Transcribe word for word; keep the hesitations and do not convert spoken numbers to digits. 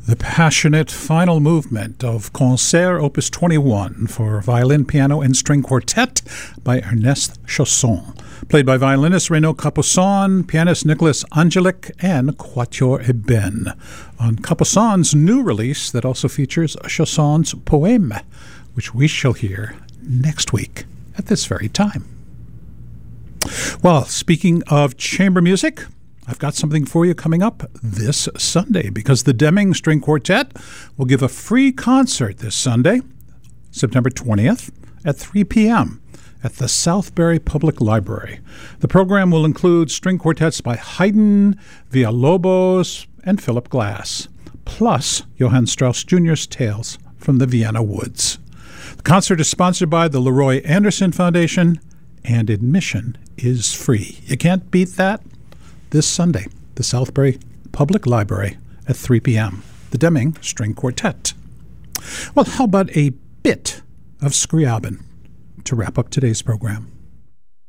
The passionate final movement of Concert Opus twenty-one for violin, piano, and string quartet by Ernest Chausson, played by violinist Renaud Capuçon, pianist Nicolas Angelic, and Quatuor Eben, on Capuçon's new release that also features Chausson's Poème, which we shall hear next week at this very time. Well, speaking of chamber music, I've got something for you coming up this Sunday, because the Deming String Quartet will give a free concert this Sunday, September twentieth, at three p.m. at the Southbury Public Library. The program will include string quartets by Haydn, Villalobos, and Philip Glass, plus Johann Strauss Junior's Tales from the Vienna Woods. The concert is sponsored by the Leroy Anderson Foundation, and admission is free. You can't beat that. This Sunday, the Southbury Public Library at three p.m., the Deming String Quartet. Well, how about a bit of Scriabin to wrap up today's program?